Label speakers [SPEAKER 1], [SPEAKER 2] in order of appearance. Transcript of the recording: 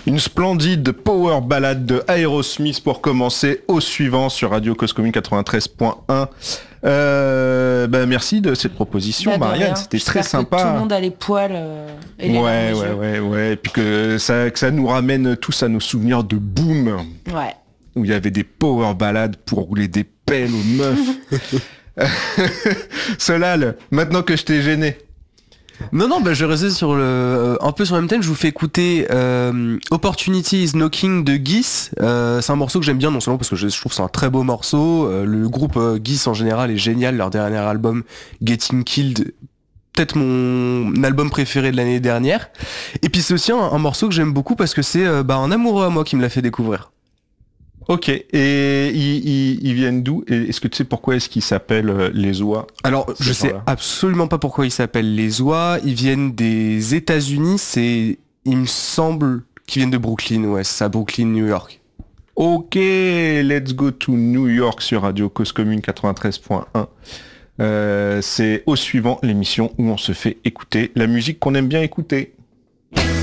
[SPEAKER 1] Une splendide power ballade de Aerosmith pour commencer. Au suivant sur Radio Cause Commune 93.1. Merci de cette proposition, Marianne. C'était très sympa.
[SPEAKER 2] Que tout le monde a les poils et les
[SPEAKER 1] ouais. Et puis que ça nous ramène tous à nos souvenirs de Boom.
[SPEAKER 2] Ouais.
[SPEAKER 1] Où il y avait des power ballades pour rouler des pelles aux meufs. Solal, maintenant que je t'ai gêné.
[SPEAKER 3] Non, je vais rester sur un peu sur le même thème. Je vous fais écouter Opportunity is Knocking de Geese. C'est un morceau que j'aime bien, non seulement parce que je trouve que c'est un très beau morceau. Le groupe Geese en général est génial. Leur dernier album, Getting Killed, peut-être mon album préféré de l'année dernière. Et puis c'est aussi un morceau que j'aime beaucoup parce que c'est un amoureux à moi qui me l'a fait découvrir.
[SPEAKER 1] Ok, et ils viennent d'où? Et est-ce que tu sais pourquoi est-ce qu'ils s'appellent les Oies?
[SPEAKER 3] Alors, je sais absolument pas pourquoi ils s'appellent les Oies. Ils viennent des États-Unis, il me semble qu'ils viennent de Brooklyn, ouais, c'est ça, Brooklyn, New York.
[SPEAKER 1] Ok, let's go to New York sur Radio Cause Commune 93.1. C'est au suivant l'émission où on se fait écouter la musique qu'on aime bien écouter.